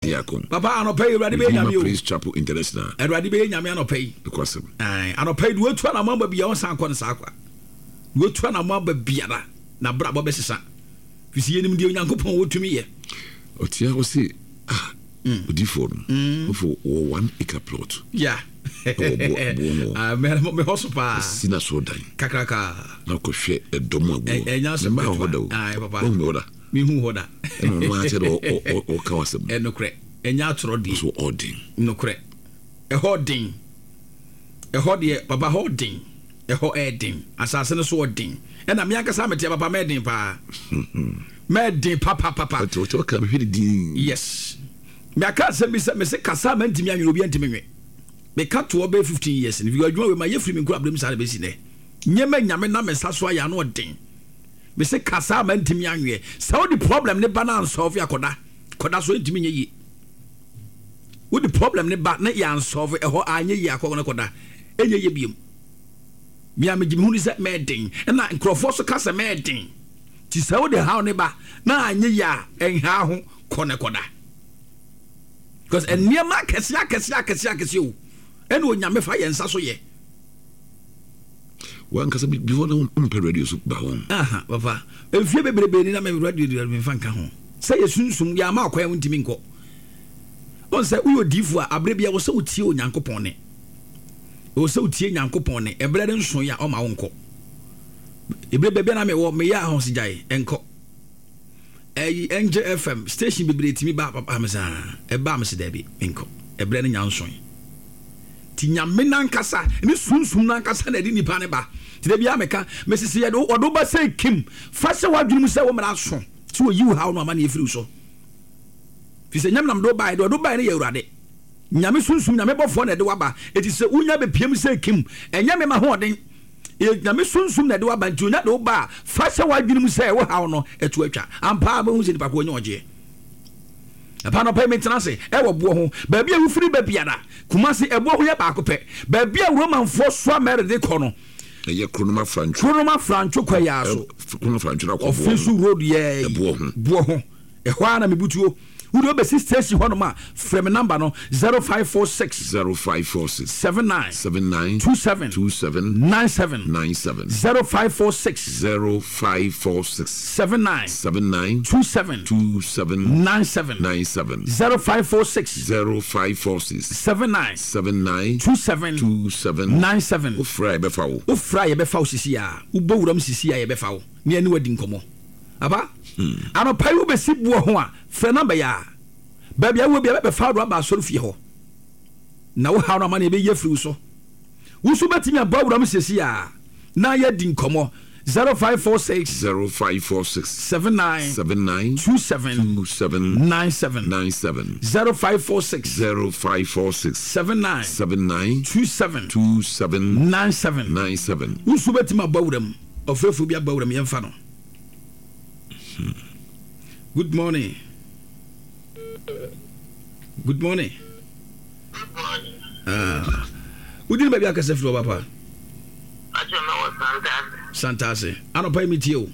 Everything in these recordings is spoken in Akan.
Papa no pay ready be nyame Praise Chapel International. Ready be nyame no pay. Because ano pay we tu na mamba bia on san kon sa kwa. We tu na mamba biara na bra bo besesa. Fisi yenim de Onyankopɔn wotumi ye. Otia wo si Odifo no for 1 acre plot. Yeah. Me hospital. Sina so dan. Kakraka. Na ko hwe edomo agbo. Enya so. Ai papa. Me hu hoda. No ma che do o kawasem. Enokre. Enya atro di. So ording. Nokre. Holding. Hodie papa holding. Edin. Asase no so ording. Na me akasa mete papa medin pa. Medin papa. To ka me hwede din. Yes. Me akasa me se kasa ma ntimi anwe obi ntimi nwe. Me ka to obe 15 years. If you are doing my yefri me nkura abram sa be si ne. Nyema nyame na me saso aya no ording. Me se kasa ma ntimi anwe. So the problem ne ba na solve yakoda. Koda so ntimi nye yi. What the problem ne ba na ya solve ho anye yi akoda koda. Enye ye biem. Me am gimi se medin. Na nkrofo so kasa medin. Ti so the how ne ba na anye ya enha ho kone koda. Because eniema kese o. Ene onyame fa yensa so ye. Wan kasa before na umpe radio so ba hon. Aha, papa. Enfie bebrebe ni na me radio me fa nka ho. Say yesunsum ya ma akwa ntimi nko. On say uyo difu a abre bia wo se utie Onyankopon ne. Wo se utie Nyankopon ne. Ebre de nso ya o ma wo nko. Ebre bebe na me wo me ya ho sijae enko. Angel FM station bebre timi ba papa amsa. E ba amse da bi enko. Ebre ne nyanson. Ti nyame nankasa ni sunsum nankasa na di nipa ne ba ti da bia meka mesisi ye do odo ba say kim fa se wadwum se wo mra so ti wo yiw hawo no ama na efiri so fi se nyam nam do ba ne ye urade nyame sunsum nyame bofo na de waba eti se unya be piem say kim enya me ma ho oden nyame sunsum na de waba nti unya do ba fa se wadwum se wo hawo no etu atwa ampa ba hu se nipa ko nya oje apa no payment na se e wo bo ho ba bia hu firi ba biara Kumasi ebo ho ye ba ko pe ba bia Roman fo so amere de ko no ye Kronoma Francho kwa ya so Kronoma Francho na ko Offensive road ye bo ho e ho ana mebutuo Udo be station ho no ma frame number no 0546 79 27 97 0546 79 27 97 0546 79 27 97 Ufra be fa wo sisi a ubo wuram sisi a ye be fa wo ne ani wadi nkomo aba ano pai wo be sibuo ho a frɛ number ya ba bia wo bia be fa do aba soro fie ho na wo ha no ma na be ye firi so wo so betimi abawuram sisi a na ye di nkomo 0546 79 27 97 0546 79 27 97 wo so betimi abawuram ofefu bia abawuram ye mfa no. Good morning. Good morning. Who did baby akase flo papa? Santase. Ano pay meet you.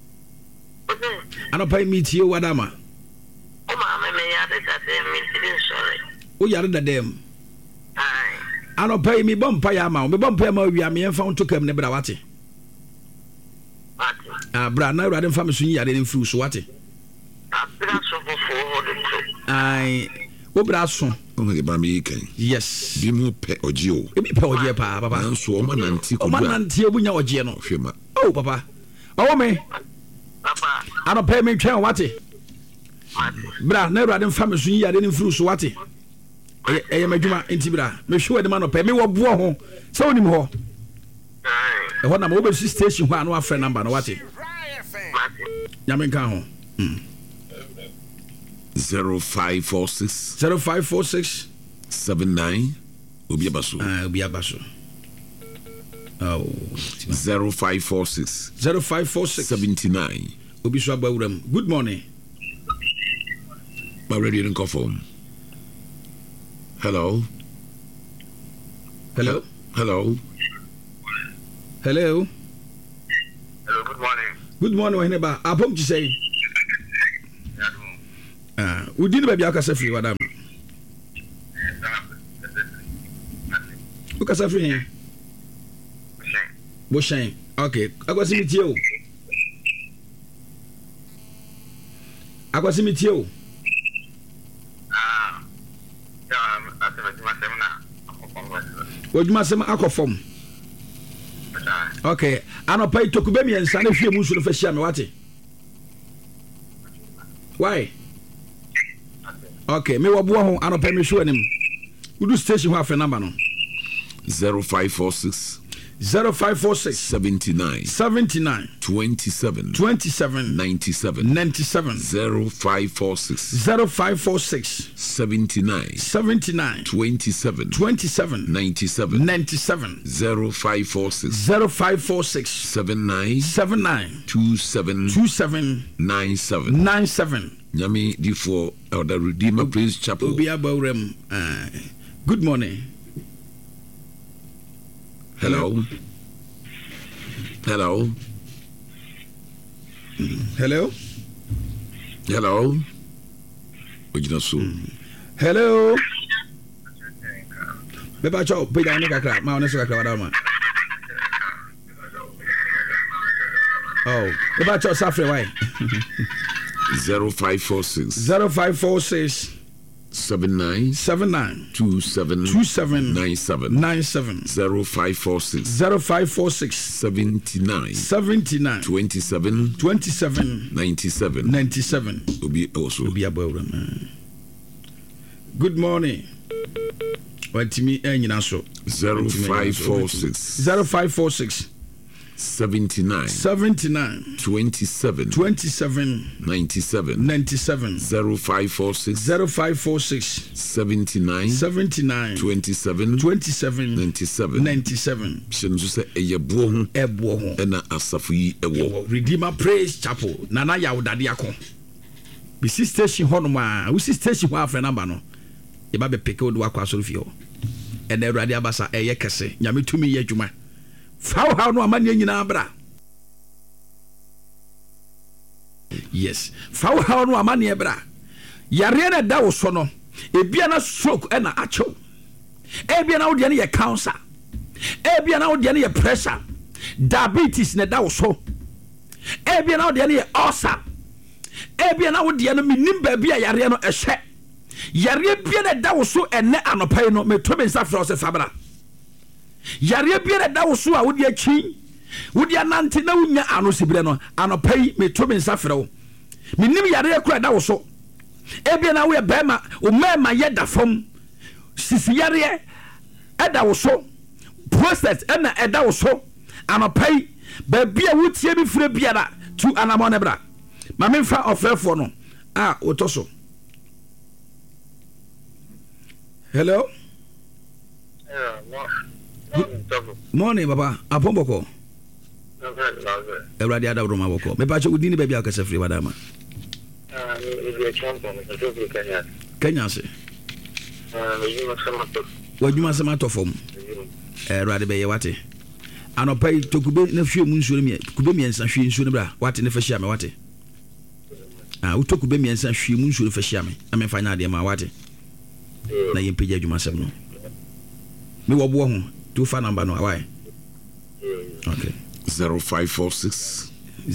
Ano pay meet you wadama. O ma me ya de say meet sorry. O yare da dem. Ano pay me bompa ya ma. Me bompa ma wi am yen fa unto kam ne bra wate. Bra na urade mfa me so yare ne mfiri so wate. Ai wo bra so o me ba mi kan yes bi mu pe oje o e bi pe oje pa papa nso o mananti ko o mananti ebunya oje no hwema oh papa o me papa ano pe me twen wate bra na urade mfa me so yare ne mfiri so wate e madwuma enti bra me hwe de ma no pe me wo bo ho se onim ho e ho na mo be station ho ano afre number no wate nyame kan ho 0546 79 Obiabaso oh 0546 79 Obiso abawuram. Good morning. My radio didn't confirm. Hello. Hello. Hello. Hello. Hello, good morning. Good morning, Wahineba. Apom to say. Udini baby akasa free wadam. Ukasa free. Boshan. Okay. Akwasi mitio. Akwasi mitio. Wojuma sema akofom. Okay. Anopa itokube mi ensa na hwie mu nso no fa hia me wate. Why? Okay, me wabuo ho anopa me hwe anim. Udu station ho afa number no. 0546 79 27 97 0546 79 27 97 0546 79 27 97 Nyami D4 Elder Redeemer Praise Chapel. Good morning. Hello. Hello. Hello. Hello. Hello. Beba cho pe down kakra ma oneso kakra wada ma. Oh, beba cho safre why? 0546 79 27 97 0546 79 27 97 Obi also Obi abawra. Good morning. Watimi enyina so 0546 79 27 97 0546 79 27 97 Shenzo say eyebo ho ena asafo yi ewo Redeemer Praise Chapel nana ya wodade akọ bi station ho no ma we station ho afre number no ye ba be pick wo do akọ asoro fi ho ena Awurade abasa eye kese nyame tumi ye adwuma how no amani nyina bra. Yes. How no amani bra. Yare na da wo so no. Ebia na stroke e na acho. Ebia na wo de na ye cancer. Ebia na wo de na ye pressure. Diabetes na da wo so. Ebia na wo de na ye ulcer. Ebia na wo de na minim ba bia yare no ehwe. Yare bia na da wo so ene anopai no meto me safra se fabra. Yare biere da wo so a wodi achi wodi anante na wunya ano sibire no anopai me to me nsafre wo minim yare akura da wo so ebia na wo ye bema o mema ye da fom sisi yare eda wo so process na eda wo so anopai ba bia wutie bi fure biara tu anamone bra ma memfa ofrefo no a otoso. Hello. Morning, Baba. Apomboko. Everybody ada uruma boko. Me pacho udini baby akase free wadama. Kenya se. Wajuma sama to fom. Everybody be ye wate. Anopai tokube na hwe mu nsuo me. Kube mi ensa hwe nsuo ne bra. Wate ne fa hia me wate. Utokube mi ensa hwe mu nsuo ne fa hia me. Na me fa nya de ma wate. Na yempeja adwuma sem no. Me wobo ho. To phone number no why? Okay. 0546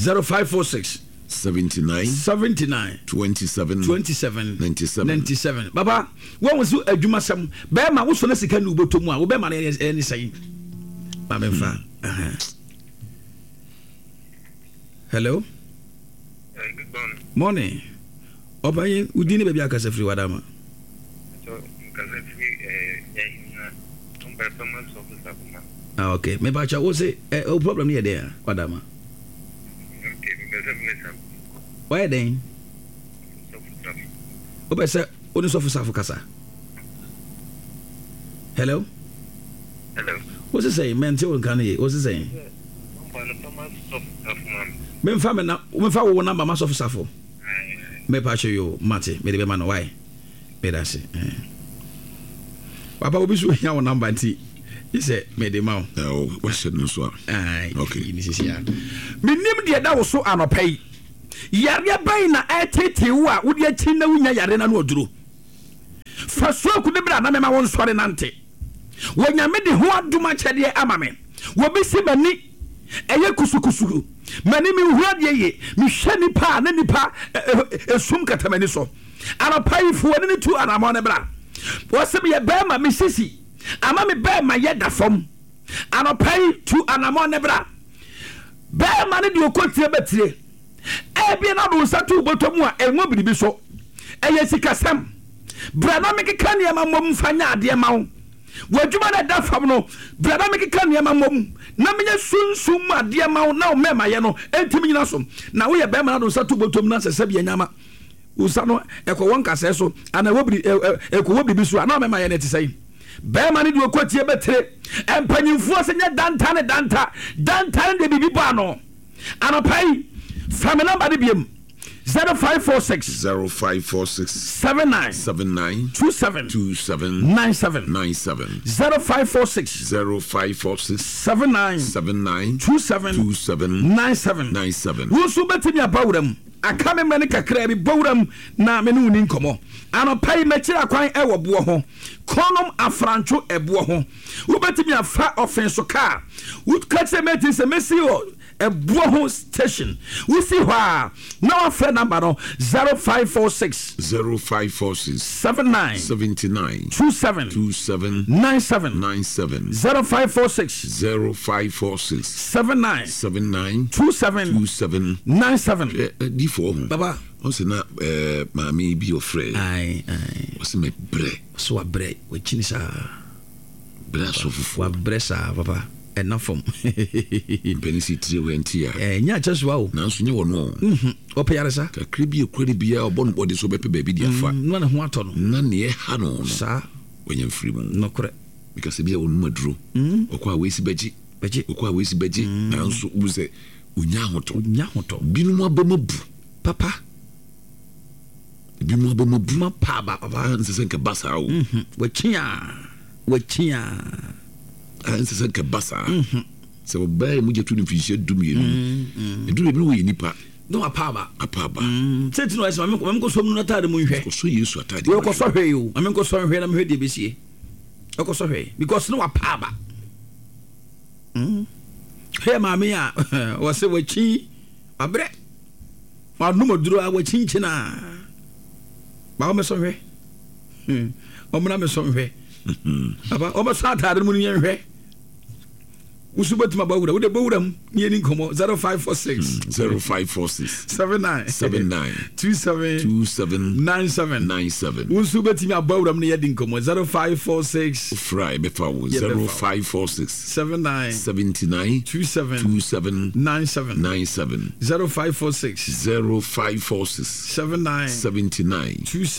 79 27 97 Baba, when was you adwuma sam? Be ma wo so na sika nu botomu a wo be ma na any say. Ba me fa. Hello. Good morning. Obaye udini baby akasa free wadama. Okay, maybe I will say a problem here there, Wadama. Why then? Oba say only so for Safukasa. Hello? What's it saying? Man, tell me, what's it saying? Men family now, when fa wo number mass of Safo. Me pa show you, Mate, me the man why? Me that say. Papa obi so hia wo number nti he say me de ma oh what should no so okay okay this is here minim de da wo so anopai yare bai na etete wo a wodi achi na wunya yare na no oduro fa so ku de bra na me ma won sore nante wonyame de ho aduma kyede ama me wo bisi mani eye kusukusu mani mi hu ade ye mi hwe nipa na nipa esum katamani so anapai fu woni ne tu anamo ne bra wo se me ye ba ma mi sisi ama me ba ma ye da fom anapai tu anamo ne bra ba ma ne de okotie betire bi na do satu botomu a enwo biribi so eye sikasam brana mekeka ne ma mom fanya ade ma wo wadwuma na da fam no brana mekeka ne ma mom na menye sunsum ade ma wo na o mema ye no entimi nyina so na wo ye ba ma na do satu botomu na sese bia nyama usa no ekọ won kase so ana wobiri ekọ wobiribi so ana mema ye ne tisai ba ma ne de okotie betre empanyimfu asenya danta ne danta de bibi ba no anapai from number BM 0546 79 27 97 0546 79 27 wo so betimi abawram aka me mane kakra bi bawram na me no ni nkomo anopai machira kwan e wo bo ho konom afrancho ebo ho wo betimi afa offense car wo kache meti se mesio Eboho station. We see why. Now friend number 0546 79 27 97 0546 79 27 97 D4 Baba. Also na mami be your friend. Aye. What's my bre? So a bre we chinisa. Bre so fufu. Wa bre sa papa. Enough from Penisi tiri wentia. Nya cheswa o. Na so nye wono. Opeyare sa. Ka kribi ekwari bia obon body so bepe baby dia fa. No na ho ato no. Na ne ha no. Sa wenye free mu. No kore. Because bia wonu maduro. Okwa we si beji. Okwa we si beji. Na so wo se unya hoto. Binu mu abamabu. Papa. Binu abamabu. Ma pa ba papa. Nse se nka basa o. Wachia. Nse se nka basa. Se obaye mu jetu ni fiche dumienu. Eduru bi we nipa. No apaba. Senti no ese me ko so mu atade mu nhwe. Ko so Yesu atade. We ko so hwe yo. Me ko so hwe na me hwe de besie. E ko so hwe because no apaba. He mama ya wo se wachi abre. Ma no moduro a wachi nchina. Ba o me so hwe. O mu na me so hwe. Aba o ba sa atade mu ni nhwe. Usubatima bawura ude bawuram ni eni nkomo 0546 79 27 97 Usubatima bawuram ni yedi nkomo 0546 Fry befa 0546 79 27 97 0546 79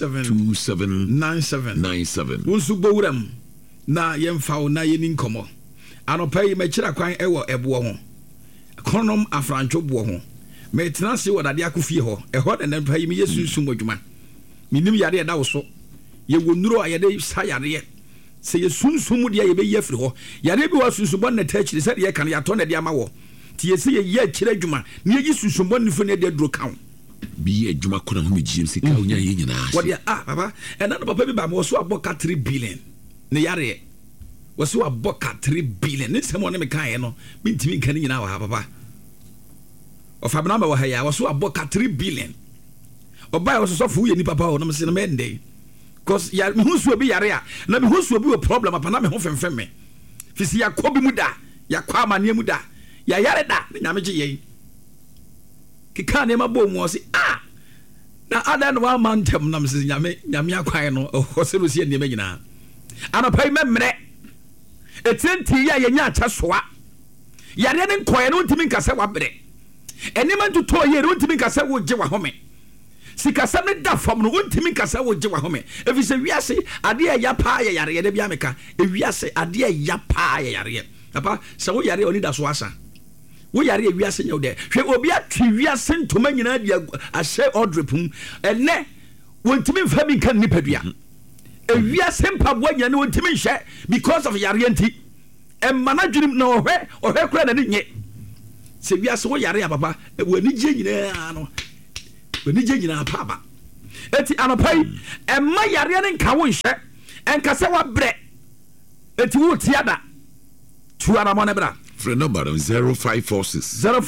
97 Usubawuram na yemfa na yeni nkomo anopai mechira kwan ewo ebo ho konom afrancho bo ho metena se wodade akofie ho eho de nampai me yesunsun adwuma minim yare da wo so ye wonuro ayede sa yare se yesunsun de ye be yefri ho yare bi wasunsun bon na tachiri se de kan ya to na de ama wo ti ye se ye akira adwuma ne ye sunsun bon nifo ne de dro kan bi adwuma kona ho megiem sika onya ye nyina wode papa ena no papa bi ba mo so aboka 3 billion ne yare was so a boka 3 billion. It's someone me kind no. Mintimi kan nyina wa papa. Of abnama wa haya was so a boka 3 billion. Oba was so fu ye ni papa o na me se na mende. Cause ya me hu so bi yare a na me hu so bi o problem apa na me hu femfem me. Fisi ya ko bi mu da, ya kwa amane mu da. Ya yare da, na me gye ye. Kika ne ma bo mu o se na ada no wa mantem na me se nyame akwan no o se no se ne me nyina. Anopai memre etenti ya yenya acha soa yare ne nkoye no ntimi nkase wabre enima ntuto ye no ntimi nkase wo gye wa home sikasa ne da fam no ntimi nkase wo gye wa home efise wiase ade ya pa ya yare de bia meka wiase ade ya pa ya yare papa se wo yare oni da so asa wo yare wiase nyawo de hwe obi atwi wiase ntoma nyina dia ahye odrepum ene wo ntimi mfa bi kan nipadua ewia sempa boanya ne wontimi nhye because of yare anti emana dwunim na ohwe kura na ne nye se wia se wo yare ya papa wani gye nyina no Oni je nyina pa eti anopai emma yare ne nka wo nhye enka se wa bre eti wo tiada tu anamone bra friend number 0546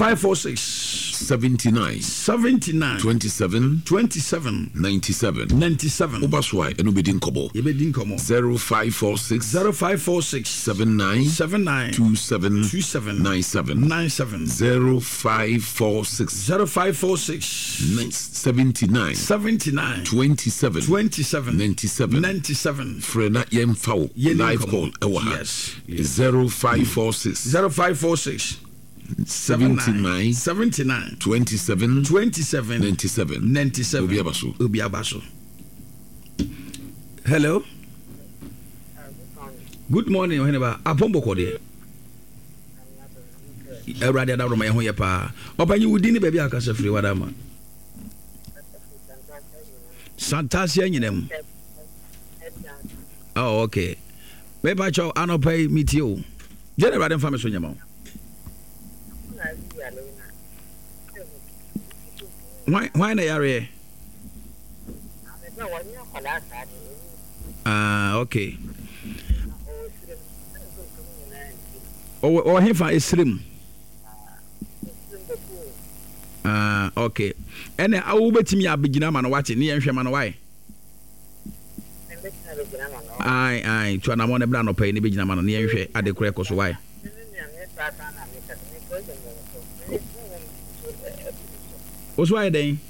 79 27 97 Obaswai eno bedin kobo 0546 79 27 97 0546 79 27 97 Frena Yemfao live call ewa 0546 79 27 97 Obi Abaso. Hello. Good morning, Oheneba. Apombo kode. Erade da roma ho ye pa. Opanyi wudi ni baby akasa free wadama. Santasia nyinem. Oh, okay. Me pa cho anopai mitio. Je na rade fam so nyama. Why na yare? Okay. Oh, hefa esrim. Okay. Ene awu betimi abegina ma no wache ne yenhwe ma no why? Ai, tu anamo ne bra no pay ne begina ma no ne yenhwe adekure koso why? What's why then?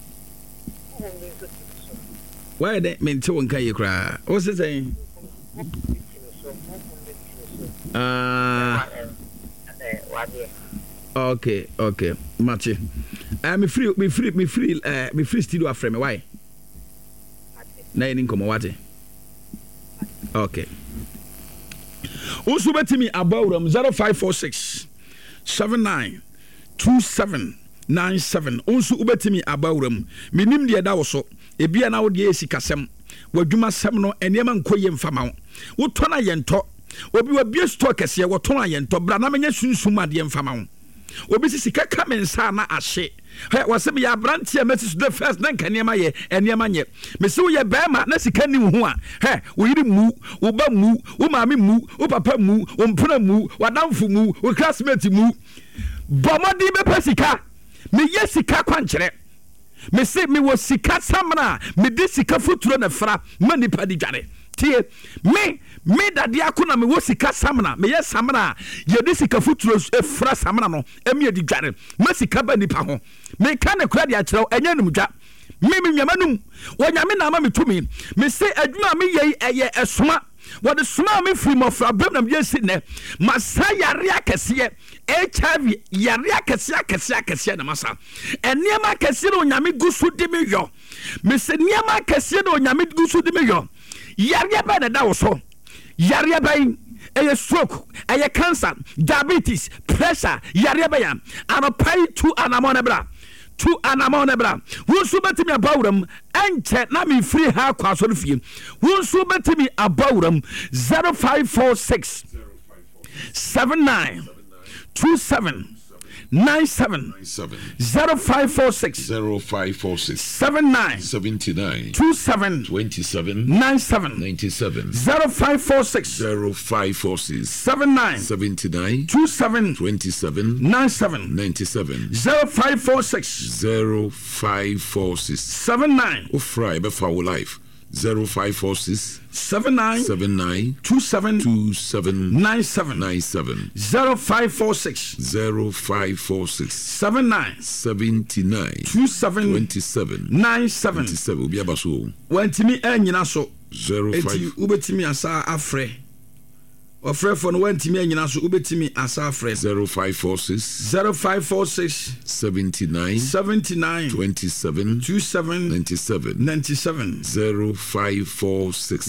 Why then? Me tell one kai cry. What's it saying? Okay. Match. Me free studio afre me why? Na yin komo wate. Okay. Usu betimi abawram 0546 79 27 97 onsu ubetimi abawram minim de da wo so ebia na wo de esikasem wadwuma sem no enema nkoye mfama wo tona yento obi wa bie stock kese wo tona yento bra na menya sunsum ade mfama wo obi sisika kamensa na ahye he wasem ya brantie mesis the first na kanema ye enema nye mesi wo ye bema na sika ni ho a he wo yiri mu wo ba mu wo maame mu wo papa mu wo mpona mu wadamfo mu wo classmate mu bomodi be pasika me yesika kwankyere me se me wo sika samna me de sika futuro na fra mani padi dware tie me dade akona me wo sika samna me yes samna ye de sika futuro fra samna no emi adi dware ma sika ba nipa ho me ka ne kura de akyerɛw enya num dwa me nyamanum wo nyame na ma me tumi me se adwuma me ye eye esoma what the small me free mo fra bem na me yesi ne masa yare akese HIV yare akese na masa eniema akese no nyame gusu di me yo me se niema akese no nyame gusu di me yo yare ba na da wo so yare ba eye stroke eye cancer diabetes pressure yare ba ya anopai tu anamona bra tu anamona bra wonso betimi abawram enche na me free ha kwa so fie wonso betimi abawram 0546 79 27 97 0546 79 27 97 0546 79 27 97 0546 79 Ofra be for life 0546 79 27 97 0546 79 27 97 obi abaso wantimi anyina so 05 ubetimi asa afre ofre for no wantimi anyina so ubetimi asa afre 0546 79 27 97 0546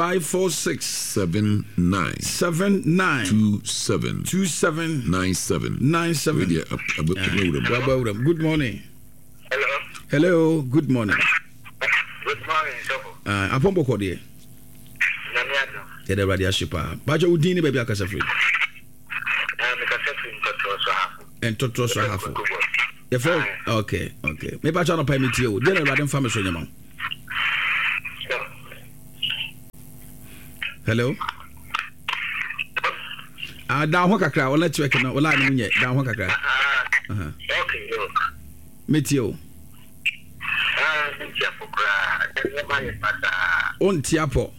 79 27 97 Good morning. Hello, good morning. Good morning, Sofo. Apombo kode. Namiado. Yede radio shipa. Bajo udini baby akasa free. Akasa free Ntotro so hafu. Ntotro so hafu. Your friend? Okay. Me pa cha no pa me tie o. Dey na Awurade mfa me so nyama. Hello. Down ho kakra, wala check na, wala ni nye, down ho kakra. Okay, yo. Me tie o. On tiapo.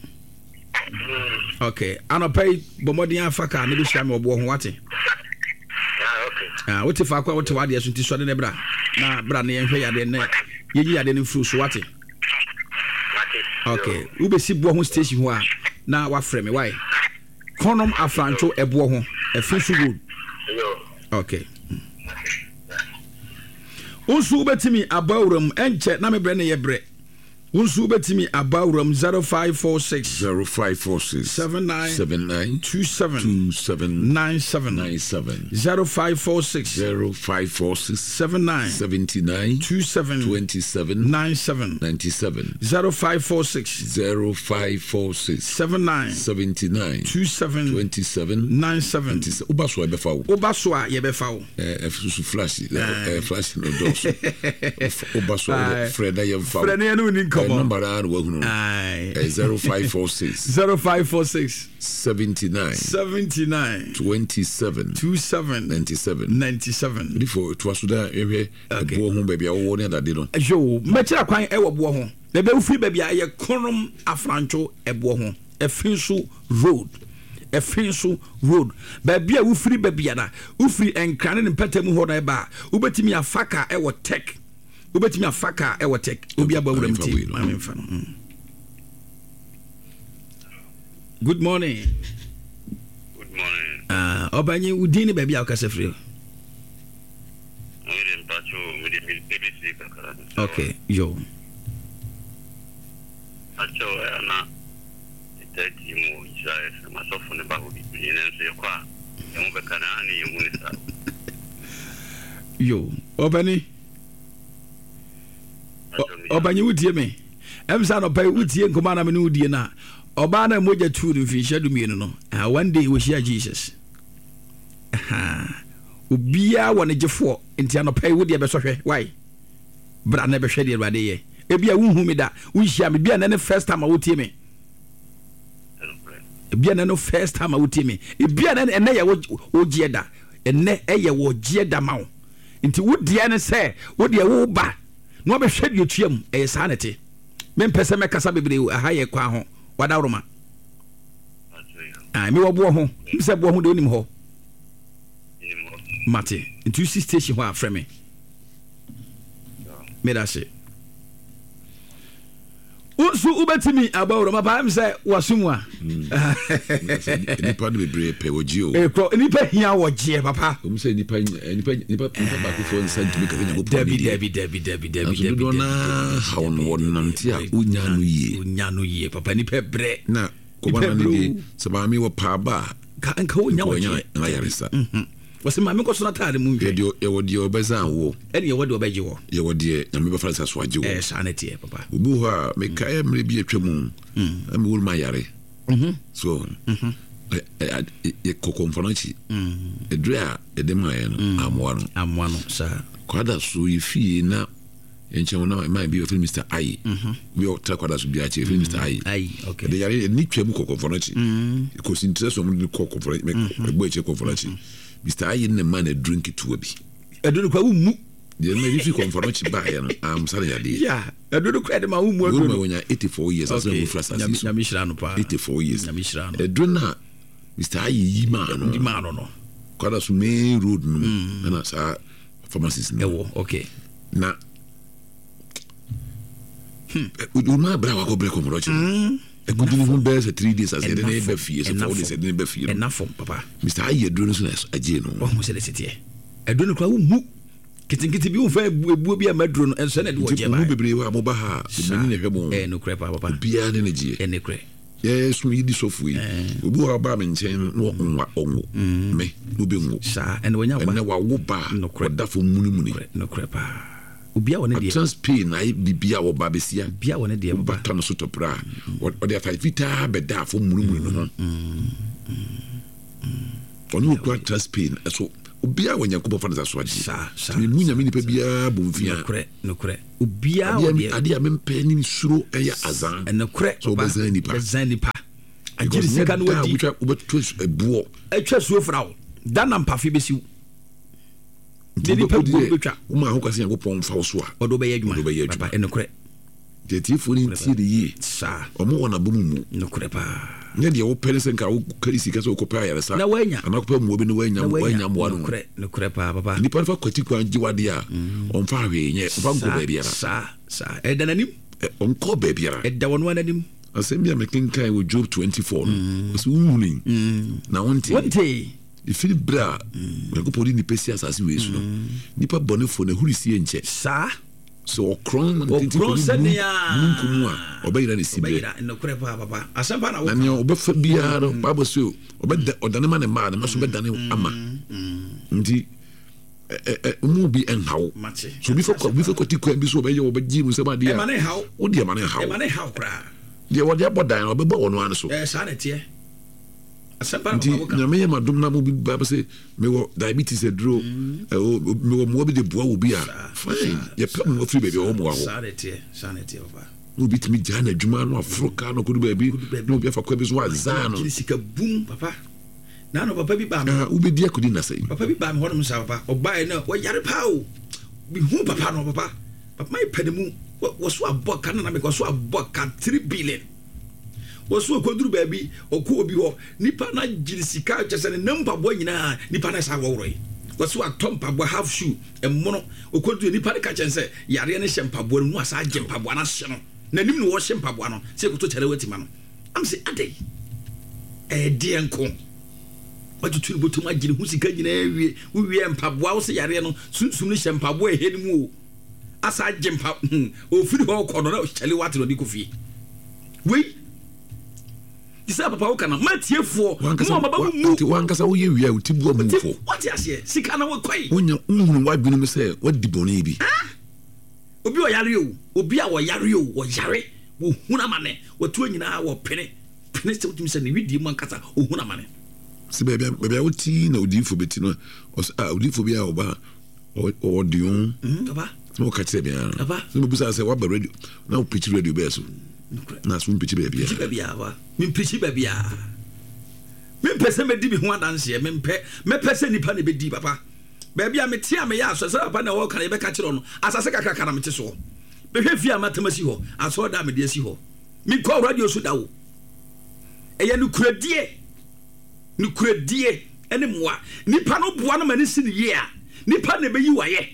Okay. Ano pay bomodin afaka na bi hia me obo ho wate. Okay. What if I what wade so nti so de ne bra. Na bra na yenhwe yade ne. Yeyi yade ne fru so wate. Okay. Ube si bo ho station ho a na wa frɛ me why? Konom afrancho ebo ho. Efisu road. Okay. Unsu betimi abawram enche na me bre ne ye bre. Unsu betimi abawram 0546 79 27 97 0546 79 27 97 0546 79 27 97 Ubaso ebefawo. Ubaso a yebefawo. Efusu flash flash no dos. Ubaso Freda yebefawo. Freda no ni come on. Number 0546 79 27 97 before it was that area bo ho baby wo ne dade no yo mechira kwan e wo bo ho na be ufiri baby aye konom afrancho ebo ho Efinsu road baby a ufiri baby na ufiri enkrane ne patamu ho na ba ubetimi afaka e wo tech ubetimi afaka e wo tech obi abawuram ti mamemfa no. Good morning. Obanyi udini baby akase free. Okay, yo. Acho na itati mu Israel masofu ne bahu bi nso yakwa emu bekana ani emu ne sa. Yo, Obani. Obanyi udie me. Emsa no pay udie nkoma na me no udie na. Oba na moja turu fi shadu mienu no. One day we share Jesus. Ubia wane jefo nti anopai wo de be sohwe why bra na be hwe de Awurade ye ebia wunhu me da wunhia me bia na ne first time a wotie me ebia na no first time a wotie me ebia na ene ye wo gie da ene eye wo gie da ma wo nti wo de ne se wo de wo ba no be hwe de tuam e sanete me mpese me kasa bebre aha ye kwa ho wada roma me wo bo ho se bo ho de onim ho Mate, into see station where from me. Me that say. Unsu ubetimi about my pam say wasumwa. Nipa no bebre pe wogio. Nipa hia wogie papa. We say nipa back for send to make a go. Debbie. Na how no nanti a unya no ye papa nipa bre. Na ko bana ni se ba mi wo pa ba. Ka anka wonya wogie. Na yaresa. Wase ma me ko so na tade mu nhwe de e wodi obezan wo ene e wodi obeje wo ye wodi na me be fransa so age wo sanete papa obu ha me kai mre bi atwam am wul ma yare so e kokonfonanchi edra edema ye no amwano sa kwada so yefie na enche na ma bi ofil Mr. Ayi we o tra kwada so bi ache ofil Mr. Ayi okay de yare ni twam kokonfonanchi ko sintereso mo ni kokonfonanchi me gbo eche kokonfonanchi Mr. Ayi ne man a drink to abi. Edunu kwa umu. The me fi konfronti ba ya no. Am sare ya de. Yeah. Edunu kwa de ma umu edunu. Umu wonya 84 years as we flash as. Na mishra no pa. 84 years. Na mishra no. Eduna Mr. Ayi yi ma no. Di ma no. Kwada so main road no. Na sa pharmacist no. Ewo, okay. Na Uduma bra wa ko break konfronti. E could do even bear 3 days as the neighbor fees and 4 days and neighbor fee. Enough for papa. Mr. Ayi drone so a geno. Oh, say the Edunu kwa umu. Kitingiti bi unfa ebu bi amadro no enso na de wo jeba. Mu bebre wa mo ba ha. Meni ne hwemo. No krepa papa. Bia ne gie. Ne kre. Yes, we di sofu yi. Obi wa ba me nchen no onwa onwo. Me, no be nwo. Sa, and when ya ba. Ne wa wo ba. No kre. Da fo munumuni. No krepa. Ubia wona de Spain na bibia wo ba besia bia wona de ba tan so topra o de afa vita be da fo munumuni no ono kwa Spain so obia wanya ko bofa so agi sa me munya me nipa bia bomfia nokre obia ade a mempe ni suro eya azan nokre so bezan nipa agiri sika no wadi obetu ebuo atwa suo frawo dana mpafe besiw de nipa betwa uma ho kwase yakopon fa so a odo be yadwuma papa nokre jetifo ni tie de yi sa omo wona bomu nokre pa ne de wo pere senka wo kari sika so kopa ya sa na wanya anakopa mu obi ne wanya mo anu nokre pa papa nipa fa kwati kwa jiwade a onfa hwe nye onfa nko ba biara sa edananim onko ba biara edawono ananim asembia mekenkan wo Job 24 so wuni na wonte ifili bra yakopo di nipa si asase wesu no nipa bonefo na hurisi enche sa so okron senia nkumu a obayira ne sibe nokre pa papa asempa na wo na obefa biara babo so obeda odane ma ne ma na so bedane ama ndi umu bi enhaw so bi fokoti kwa bi so obeye obeji mu sema dia emane haw wo dia mane haw kra dia wo dia bodan obeba wono an so sa na tie asempa na wo nyame ya madum na mo bi ba se me wo diabetes edro me wo mo bi de boa wo bi a fine ye pam wo free baby wo mo wa ho sa na tie papa wo bitimi jana adwuma no afroka no kodu baby no bi afa kwa bi so azan no sika boom papa na no papa bi ba me wo be dia kodi na sai papa bi ba me hono msa papa obae na wo yare pa o bi hu papa no papa mai panemu wo so aboka na me ko so aboka 3 billion wo so koduru baby okọ obi ho nipa na giri sika chese ne namba bo nyina nipa na sa wowroi wo so atompa bo half shoe emmono okoduru nipa ne ka chense yare ne hyempa bo no asa agempa bo na hye no na nim no wo hyempa bo no se ko to chere watima no am se adai die enko watutu botum agiri hu sika nyina wie wo wie empa bo wo se yare no sunsum ne hyempa bo ehenimu o asa agempa ofiri ho kono na chele wate no di kofi wei isa papa wo kana matiefo mo baba mu wankasa wo ye wia utibu amufo what you say sika na wo kwai wonya unhunu wadwunu me se wadi boni bi obi o yare o obi a wo yare o wo yare wo huna mane wo to nyina wo pene se wotumi se ne widi mu ankasa o huna mane se bebia woti na odifo beti no odifo bia oba o dion baba no ka tire bia baba se mo busa se wa ba radio na o pitch radio be so na so mpitch bebia wa mimpichi bebia mimpese me di bi ho adanse mepese nipa ne be di papa bebia me tia me ya so se papa na wo kan ye be ka kire no asase kakaka na mete so behwe fi amatamasi ho aso da me de si ho mi ko radio so da wo eye nukuradie ene moa nipa no boa no mani si ne ye a nipa ne be yi waye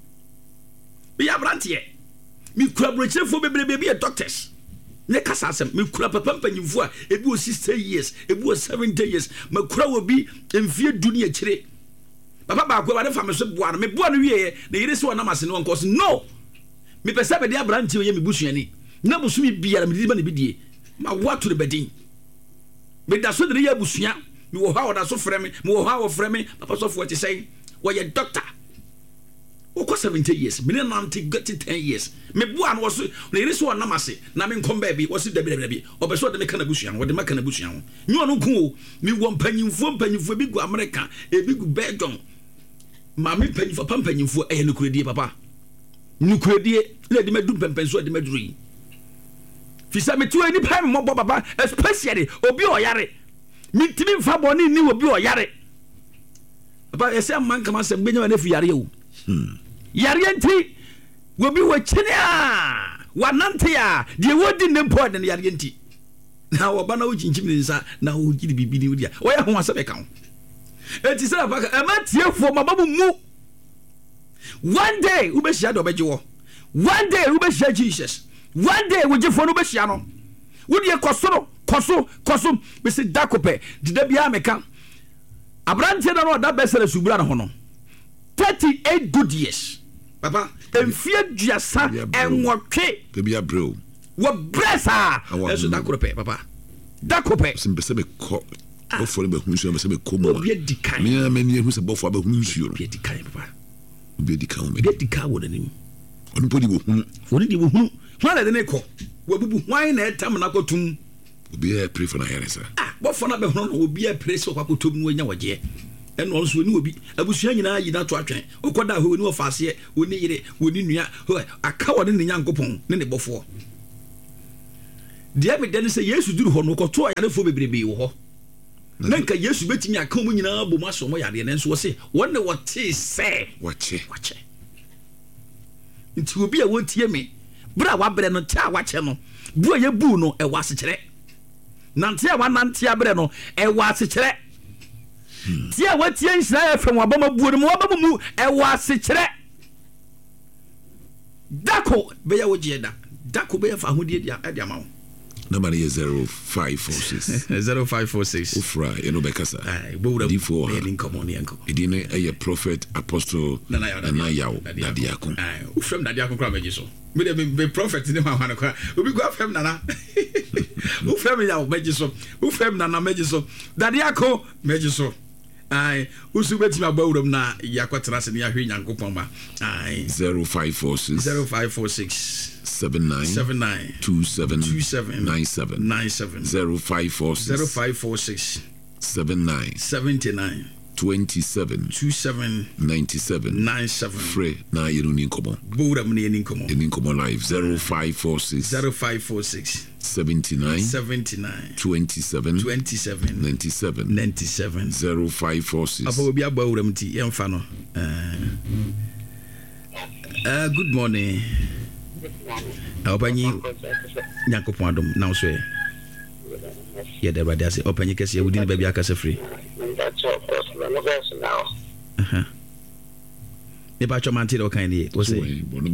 bi abrantie mi kura brochefo bebrebe bi doctors ne kasa asem me kura papa mpanyimfo a ebi o 60 years ebi o 70 years me kura obi emfie dunia kire papa ba ko ba ne fa me so boa no me boa no wie na yire se wona mase no nko no me pesa be de abrantie ye me busuani na busumi bia me di ba ne bidie ma what to the bedin me da so de ye busua me wo ha oda so frɛ me wo ha wo frɛ me papa so fo ti say wo ye doctor oko 70 years me na nanti get 10 years me bua no so na yire so na mase na me nkom ba bi wo se dabi obeso de me kana busua wo de me kana busua ho nyu no ku o me wo mpanyimfo bi gu America e bi gu Belgium ma me mpanyimfo e no kuredie papa nukuredie le de medum pempenso de meduru yi fisa me tu ani pa me mobo papa especially obi o yare mi timi mfa boni ni obi o yare papa ese amman kama se gbenya na fi yare o yare nti wobi wo kine a wanante a de wodi ne mpo de yare nti na wo ba na wo jinjim ne nsa na wo gidi bibi ni wodi a wo ya ho asebe kan enti se papa e ma tiefo mababu mu one day ube shia do beje wo one day ube shia Jesus one day we jefo no be shia no wodi e koso be se dakope de da bia meka abrante na no da besere subura no ho no 38 good years papa emfie duasa enwotwe de bia bro wo bresa eso dakope papa dakope simpese be ko bofo be hunsu be se be ko mo obi dikan me amani hu se bofo be hunsu obi dikan papa obi dikan wo nanim onu podi wo hu oni di wo hu hwana de ne ko wo bubu hwan na etam na kotum obi e pray for na here sir bofo na be hono no obi e pray so kwakotum no anya waje ɛna ɔno so ni obi abusua nyinaa yi na to atwɛn okoda ho ni ofaase oni yire oni nua aka wɔ ne nyankopɔn ne ne bɔfoɔ deɛ me dɛne sɛ Yesu duru hɔ no kɔto ayarefo bebrebe wɔ hɔ na nka Yesu betimi aka mu nyinaa bɔ mu aso mo yare ne nso wɔ se wɔne wɔte sɛ wɔkye nti obi a wɔntie me bra wabrɛ no taa wakyɛ no bu a yɛbu no ɛwɔ asekyerɛ nante a wanante abrɛ no ɛwɔ asekyerɛ tia watie nhyira FM wabama buo no wabama mu ɛwɔ asekyerɛ dako bɛyɛ wogye dako bɛyɛ fa ahodie dia ɛde ama wo number is 0546 0546 ufra eno bekasa bowura difo be link come on yanko idine a prophet apostle na yawo dadiako ufrem dadiako kra meji so me de be prophet ne ma hwana kra obi go afrem nana ufrem yawo meji so ufrem nana meji so dadiako meji so ai usu betima bawuram na yakwatena se ne ahwe nyankopon ba ai 0546 79 27 97 0546 79 27 97 free na yeruni nkomo bawuram ne nkomo live 0546 79 27 97 0546 apa obi abawuram ti yemfa no good morning opanyi nyankopon adom na so ye de bade ase opanyi kese ye wudi baabi aka se free ne ba choma ntire o kan ni o say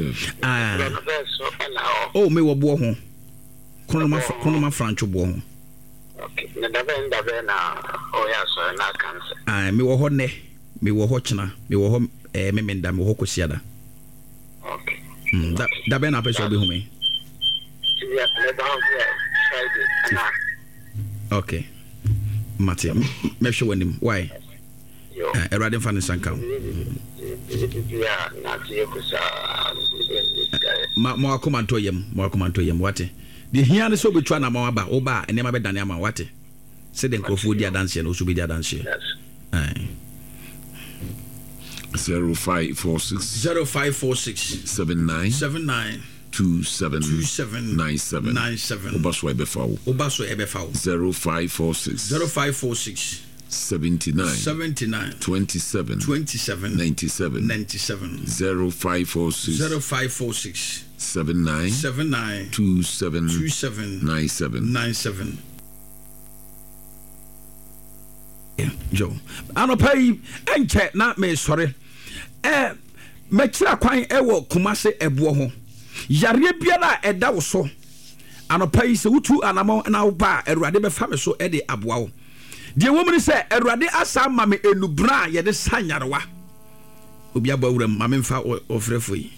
oh me wo bo ho kono ma francho bo ho okay na da ben na o ya so na kan me wo ho ne me wo ho chena me wo ho memenda me wo ho kosiada okay da ben na peso be hu me okay Mate me show wanim why erade fan sanka ma akomanto yem wate de hia ne so betwa na ma ba oba enema be dane ama wate se de nkrofo di adanse no so be di adanse 0546 79 27 97 obaso ebefa 0546 79 27 97 0546 79 27 97 Joe anopai enche na me sore me kira kwan ewo kumase ebo ho yare biara eda wo so anopai se wutu anamo na wo ba Awurade be fa me so e de aboa wo de wo mri se Awurade asa ma me enubra ye de sanyarewa obi abawuram ma me mfa ofrefo yi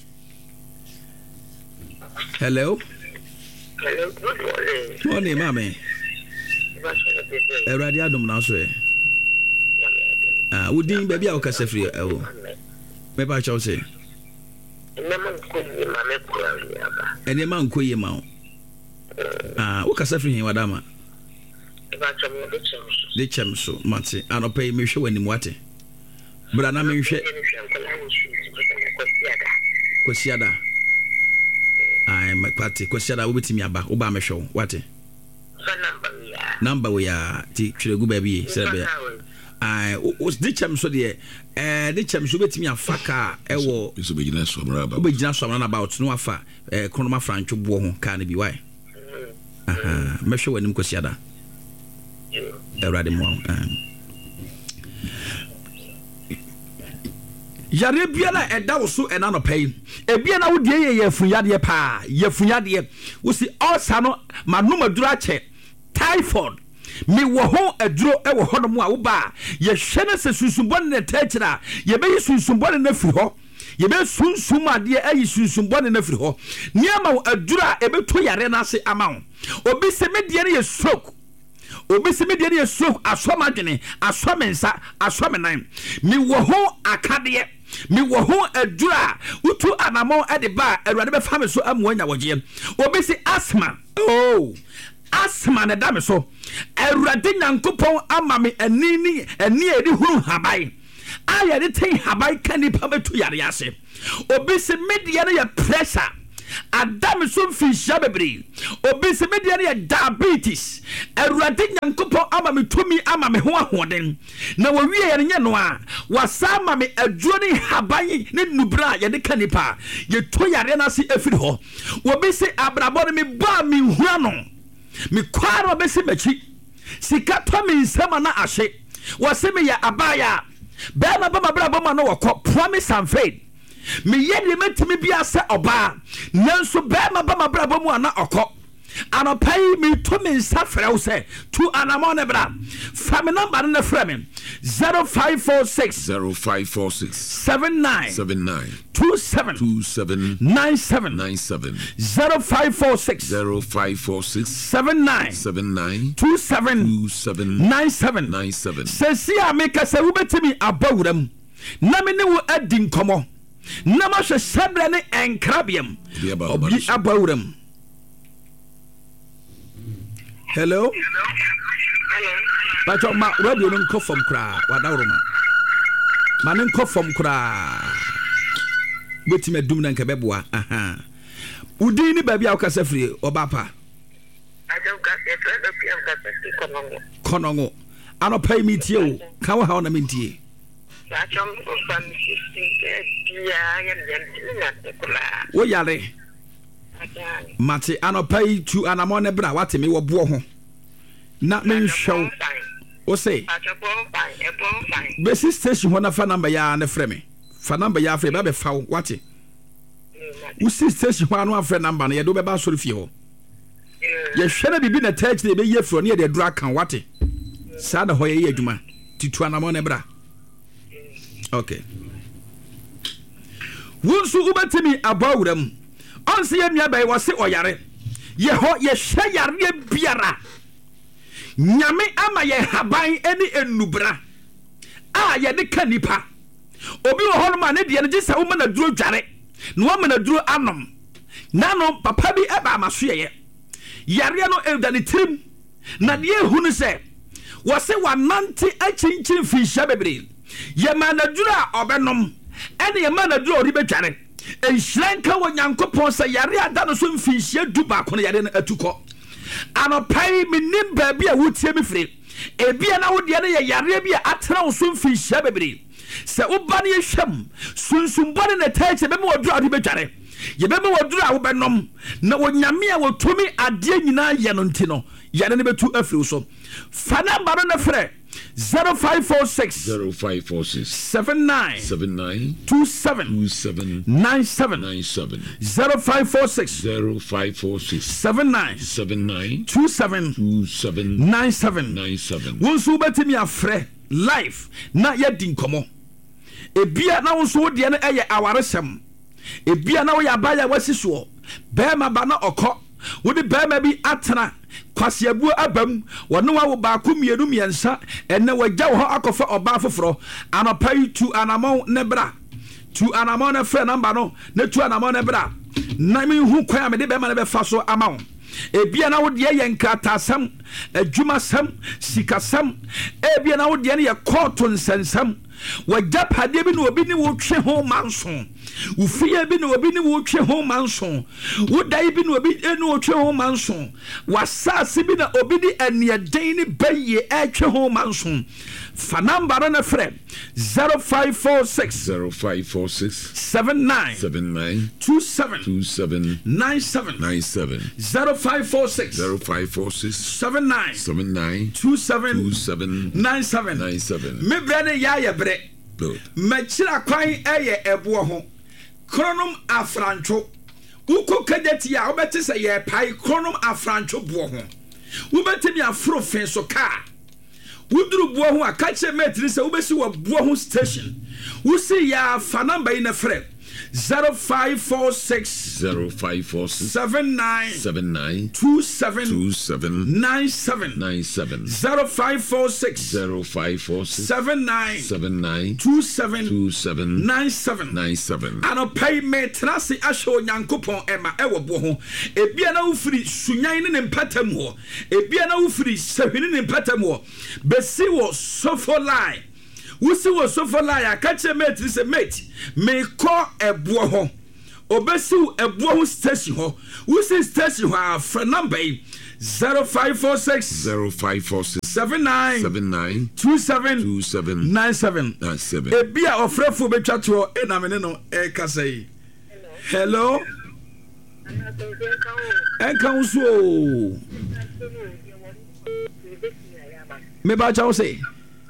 hello good morning mame Awurade adom na so e wudin baby a okasa free ewo me ba chaw say enema nkoye ma okasa free hin wadama de chemso mate anopai me hwe wanim wate bra na me hwe kosiada makwate kosiada wo betimi aba wo ba me hwe wate number we ya ti twiregu ba bi sebe de chemso de chemso betimi afaka ewo so begina somra about no afa kronoma francho bo ho ka na bi why me hwe wanim kosiada Erade mo yare biala eda wo so ena no pay ebia na wo die ye yafunyade pa yafunyade wo si ulcer no manoma duro ache typhoid mi wo ho aduro e wo ho no mo a wo ba ye hwene se sunsumbone na tachira ye be sunsumbone na firi ho ye be sunsumade ayi sunsumbone na firi ho niama wo aduro a ebeto yare na ase ama wo obi se medie na ye stroke obi se medie na ye stroke aswamadwene aswamensa aswamenan mi wo ho akade mi wo ho adura utu anamo ade ba Awurade be fa me so amuanya woje obi se asthma asthma na da me so Awurade Nyankopɔn ama me ani edi huru habai aya de ten habai kan nipa betu yare ase obi se media no ya pressure Adam so mfinhia bebre obi se media no ya diabetes Awurade Nyankopɔn ama me tumi ama me ho ahoden na wo wie ye no a wasa ama me aduro ne haban ne nubra ye de kanipa ye to yare na se afiri ho obi se abrabo no me ba me hura no me kwaro be se machi sika to me nsama na ahye wase me ya abaya ba ma ba brabo ma no wokɔ promise and faith me yedi metimi bia se oba nanso ba ma ba brabo mu ana okɔ anopai me to me nsafrɛ wo se to anamon ne bra fa me number no frɛ me 0546 79 27 97 0546 79 27 97 sesi a me ka se wo betimi abawuram na me ne wo adi nkomo na ma hwe sebre ne enkrabiam obi abawuram. Hello. Pacho ma radio no nko fom kra wadawroma ma ne nko fom kra beti medum na nkebeboa aha udi ni baabi a ukasa firi obapa konongo ano pay me tie o ka wo ha na mentie wo yare mate ano pay tu anamon ne bra wate me wo bo ho na men show o say besi station ho na fa number ya na frɛ me fa number ya frɛ ba be fa wate wo si station ho anu afrɛ number na ye do be ba sori fie ho ye hwɛ na bibi na touch na be ye fro na ye de dra kan wate sa na ho ye adwuma titu anamon ne bra okay wonsu ubatimi abawuram onse ye nua bai wose oyare ye ho ye hwɛ yare biara nyame ama ye haban eni enubra a ye de kanipa obi wo hono ma ne de ne gisa wo na duro dware no wo na duro anom nano papa bi eba amaso ye yare no edane trim na de ehunu se wose wanante achinchin finhia bebre ye ma na duro a obenom ene ye ma na duro ori betware enhranka wo Nyankopɔn se yare ada no so mfinhia du ba kono yare na atukɔ anopai minim baabi a wotie me firi ebia na wo de ne ye yare bi a atena wo so mfinhia bebre se wo ba ne hwam sunsumbone na tache be me wodura odi betware ye be me wodura wo benom na wo nyame a wo tumi ade nyina ye no ntino yare ne betu afiri so fa na ba no na frɛ 0546 79 27 97 0546 79 27 97 wonso betimi afrɛ life na yadi nkomo ebia na wonso de no eye awaresem ebia na wo ya ba ya wasiso be ma ba na okɔ wo de be ma bi atena kwasiabu abam wono wa wo ba ko mienu miensa enne wagya wo akofa oba foforo anopai tu anamon ne bra tu anamon ne frɛ number no ne tu anamon ne bra na me hu kwan me de be ma ne be fa so ama wo ebia na wo de ye nkratasam adwuma sam sikasam ebia na wo de ne ye court nsensam wagya pade bi no obi ne wo twe ho manso ufia bi no obi ne wo twe ho manso wodai bi no obi ne wo twe ho manso wasase bi na obi di aniaden ne baye twe ho manso fa number na frɛ 0546 79 27 97 0546 79 27 97 me brane ya bre machira kwan eye ebo ho kronom afrancho uko kageti a obeti se ye pai kronom afrancho bo ho ubetimi afro fen so car wuduru bo ho akache metri se ubesi wo bo ho station wusi ya fa number ina frɛ 0546 79 27 97 0546 79 27 97 and pay me trust asho nyankopon ema ewo bo ho ebia na ufiri sunyan ne mpatam ho ebia na ufiri sahwini ne mpatam ho besi wo sofo line wusi wo sofo line akache mate se mate me ko ebo ho obesi ebo ho station ho wusi station ho afra number 0546 79 27 97 ebia ofrefo betwa to enamene no ekasai hello enkanso me ba chawo say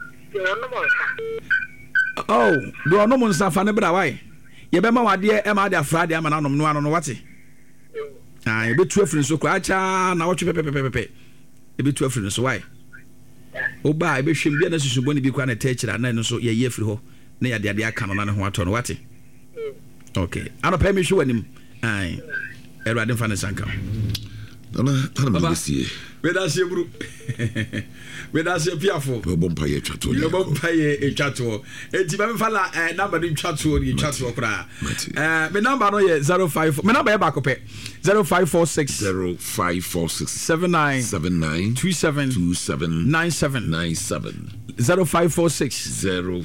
oh do no mun safa ne bra wai ye be ma wade e ma de afra de ama na nom no ano no wate ah e betu afrin so kwa cha na wotwe pepepepe e betu afrin so wai oba e be hwem bia na susubo ne bi kwa na techira na no so ye ye afri ho na ya de aka no na ne ho ato no wate okay ano pay me hwe wanim ai erade mfa ne sanka ana me sie we da se bru we da se piafo bompa ye twato le bompa ye twato enti ba me fala number ni twato ni twato kra me number no ye 05 me number ye ba ko pe 0546 79 27 97 0546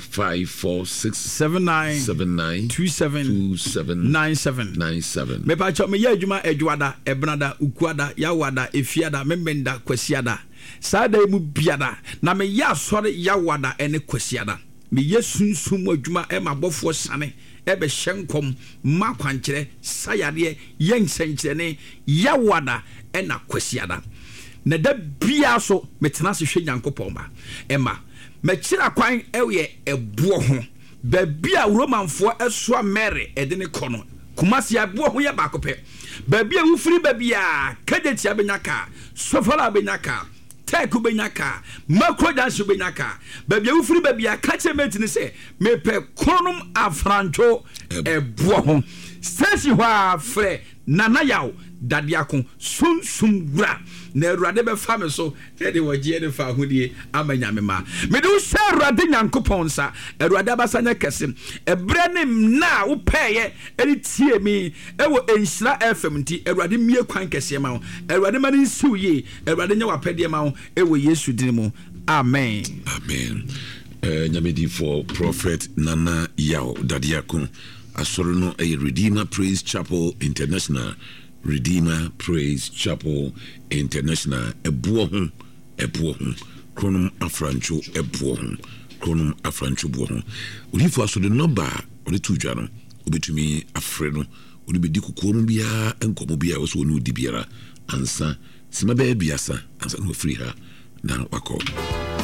79 27 97 me pa cho me ye adwuma adwada ebnada ukuada yawada efiada memenda kwasiada sada mu biada na me ya sore yawada ene kwasiada me yesunsum adwuma e mabofo sane e be hyenkom makwankyere sayade yensenkyere yawada ena kwasiada na da bia so metena se hwe nyankopon ba ema me kira kwan eye ebo ho ba bia romanfo eso mere edene kono kumasi abo ho ye ba kope ba bia wufiri ba bia kadetia benyaka sofala benyaka teku benyaka makro dance benyaka ba bia wufiri ba bia kachemeti ni se me pe konum afrancho ebo ho stasi ho afre nana yaw dadiako sunsum gura na Awurade be fa me so e de wagie ne fa hodie amanya me ma me do se Awurade nyankopon sa Awurade abasanya kese ebre ne na wo peye eri tie mi e wo Enhyira FM nti Awurade mie kwan kese ma wo Awurade ma ne siw ye Awurade nya wapede ma wo e wo Yesu din mu amen nyamedi for prophet Nana Yaw Dadiako asoro no Redeemer Praise Chapel International Redeemer Praise Chapel International ebuo ho kronum afrancho ebuo ho kronum afrancho buo ho odifo aso de number odi tudwa no obetumi afre no odi bedi kokom bia enkomo bia wo so oni odi biara ansa sima ba biasa ansa no free ha na wakọ